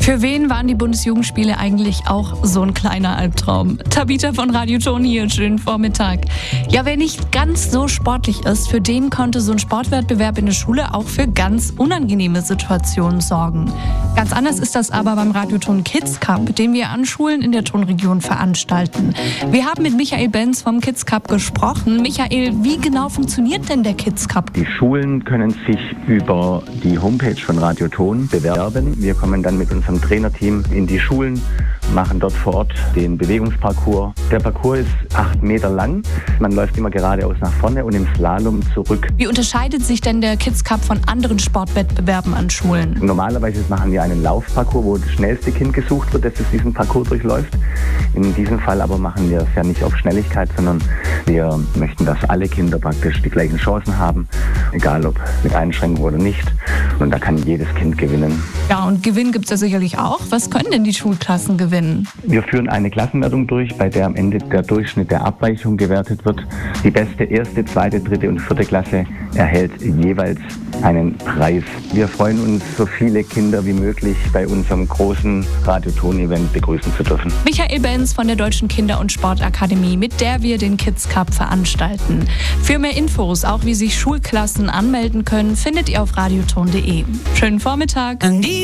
Für wen waren die Bundesjugendspiele eigentlich auch so ein kleiner Albtraum? Tabitha von Radio Ton hier, schönen Vormittag. Ja, wer nicht ganz so sportlich ist, für den konnte so ein Sportwettbewerb in der Schule auch für ganz unangenehme Situationen sorgen. Ganz anders ist das aber beim Radio Ton Kids Cup, den wir an Schulen in der Tonregion veranstalten. Wir haben mit Michael Benz vom Kids Cup gesprochen. Michael, wie genau funktioniert denn der Kids Cup? Die Schulen können sich über die Homepage von Radio Ton bewerben. Wir kommen dann mit unserem Trainerteam in die Schulen, machen dort vor Ort den Bewegungsparcours. Der Parcours ist 8 Meter lang. Man läuft immer geradeaus nach vorne und im Slalom zurück. Wie unterscheidet sich denn der Kids Cup von anderen Sportwettbewerben an Schulen? Normalerweise machen wir einen Laufparcours, wo das schnellste Kind gesucht wird, das diesen Parcours durchläuft. In diesem Fall aber machen wir es ja nicht auf Schnelligkeit, sondern wir möchten, dass alle Kinder praktisch die gleichen Chancen haben, egal ob mit Einschränkung oder nicht. Und da kann jedes Kind gewinnen. Ja, und Gewinn gibt es ja sicherlich auch. Was können denn die Schulklassen gewinnen? Wir führen eine Klassenwertung durch, bei der am Ende der Durchschnitt der Abweichung gewertet wird. Die beste 1., 2., 3. und 4. Klasse erhält jeweils einen Preis. Wir freuen uns, so viele Kinder wie möglich bei unserem großen Radio-Ton-Event begrüßen zu dürfen. Michael Benz von der Deutschen Kinder- und Sportakademie, mit der wir den Kids Cup veranstalten. Für mehr Infos, auch wie sich Schulklassen anmelden können, findet ihr auf radioton.de. Schönen Vormittag.